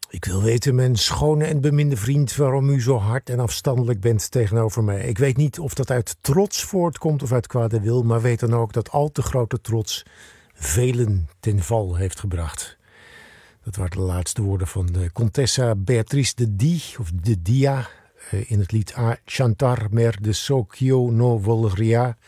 Ik wil weten, mijn schone en beminde vriend, waarom u zo hard en afstandelijk bent tegenover mij. Ik weet niet of dat uit trots voortkomt of uit kwade wil, maar weet dan ook dat al te grote trots velen ten val heeft gebracht. Dat waren de laatste woorden van de Contessa Beatrice de Dia in het lied A Chantar mer de Socchio no Volria.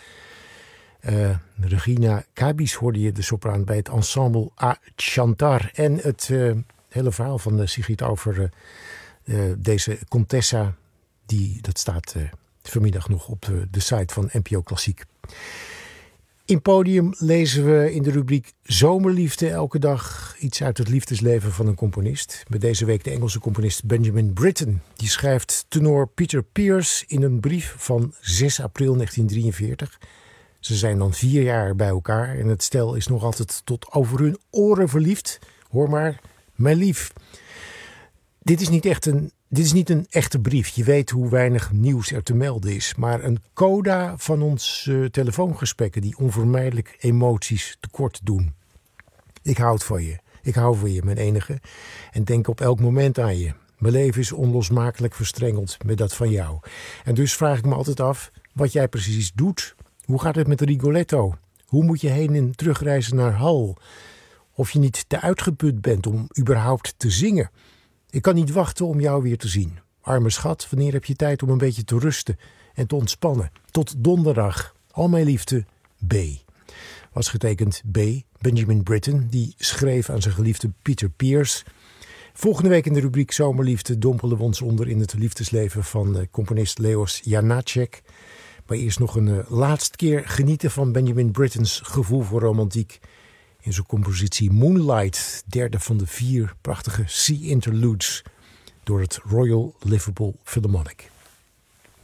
Regina Cabis hoorde je, de sopraan, bij het ensemble A Chantar. En het hele verhaal van Sigrid over deze Contessa, dat staat vanmiddag nog op de site van NPO Klassiek. In Podium lezen we in de rubriek Zomerliefde elke dag iets uit het liefdesleven van een componist. Met deze week de Engelse componist Benjamin Britten. Die schrijft tenor Peter Pears in een brief van 6 april 1943. Ze zijn dan 4 jaar bij elkaar en het stel is nog altijd tot over hun oren verliefd. Hoor maar, mijn lief. Dit is niet een echte brief. Je weet hoe weinig nieuws er te melden is. Maar een coda van ons telefoongesprekken die onvermijdelijk emoties tekort doen. Ik hou van je. Ik hou van je, mijn enige. En denk op elk moment aan je. Mijn leven is onlosmakelijk verstrengeld met dat van jou. En dus vraag ik me altijd af wat jij precies doet. Hoe gaat het met Rigoletto? Hoe moet je heen en terugreizen naar Hal? Of je niet te uitgeput bent om überhaupt te zingen. Ik kan niet wachten om jou weer te zien. Arme schat, wanneer heb je tijd om een beetje te rusten en te ontspannen? Tot donderdag. Al mijn liefde, B. Was getekend B. Benjamin Britten, die schreef aan zijn geliefde Peter Pears. Volgende week in de rubriek Zomerliefde dompelen we ons onder in het liefdesleven van componist Leos Janáček. Maar eerst nog een laatste keer genieten van Benjamin Britten's gevoel voor romantiek in zijn compositie Moonlight, derde van de 4 prachtige Sea Interludes door het Royal Liverpool Philharmonic.